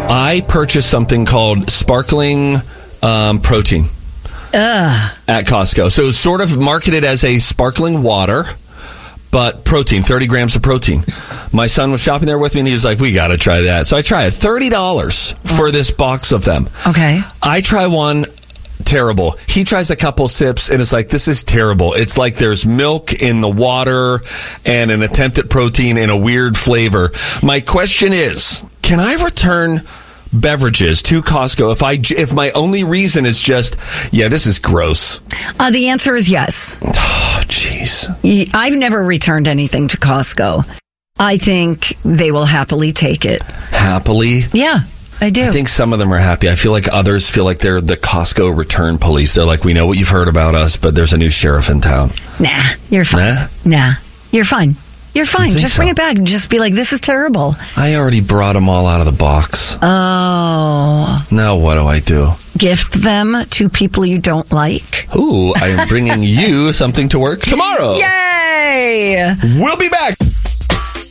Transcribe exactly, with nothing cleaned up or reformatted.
I purchased something called sparkling um, protein Ugh. at Costco. So it's sort of marketed as a sparkling water, but protein, thirty grams of protein. My son was shopping there with me, and he was like, we got to try that. So I try it. thirty dollars for this box of them. Okay. I try one. Terrible. He tries a couple sips and it's like, this is terrible. It's like there's milk in the water and an attempt at protein and a weird flavor. My question is, can I return beverages to Costco if I if my only reason is just, yeah, this is gross? Uh, the answer is yes. Oh, jeez. I've never returned anything to Costco. I think they will happily take it. Happily? Yeah. I do. I think some of them are happy. I feel like others feel like they're the Costco return police. They're like, we know what you've heard about us, but there's a new sheriff in town. Nah, you're fine. Nah? Nah, you're fine. You're fine. You Just so? bring it back and just be like, this is terrible. I already brought them all out of the box. Oh. Now what do I do? Gift them to people you don't like. Ooh, I am bringing you something to work tomorrow. Yay! We'll be back.